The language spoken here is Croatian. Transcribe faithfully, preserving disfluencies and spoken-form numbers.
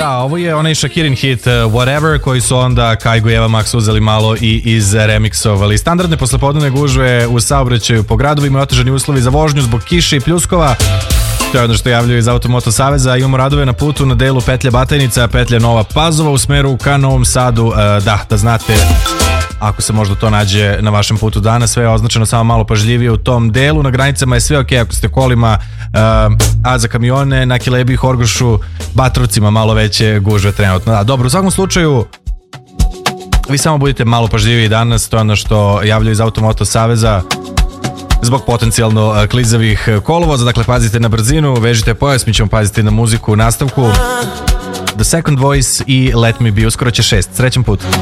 Da, ovo je onaj Shakirin hit uh, Whatever, koji su onda Kaigo i Eva Max uzeli malo i iz remiksovali. Standardne poslepodnevne gužve u saobraćaju po gradovima i otežani uslovi za vožnju zbog kiše i pljuskova. To je ono što javljaju iz Automoto Saveza. Imamo radove na putu na delu petlje Batajnica, petlje Nova Pazova u smeru ka Novom Sadu. Uh, da, da znate, ako se možda to nađe na vašem putu danas, sve je označeno samo malo pažljivije u tom delu. Na granicama je sve ok ako ste kolima, uh, a za kamione na Kilebi, Horgošu, Batrovcima malo veće gužve trenutno. Da, dobro, u svakom slučaju vi samo budite malo pažljiviji danas, to je ono što javljaju iz Automoto Saveza zbog potencijalno klizavih kolovoza. Dakle, pazite na brzinu, vežite pojas, mi ćemo paziti na muziku u nastavku. The Second Voice i Let Me Be, uskoro će šest. Srećan put.